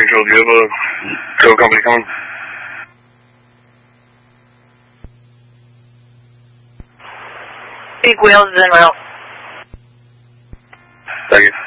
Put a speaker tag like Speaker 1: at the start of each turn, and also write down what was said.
Speaker 1: Central. Do you have a tow company coming?
Speaker 2: Big Wheels is en route.
Speaker 1: Thank you.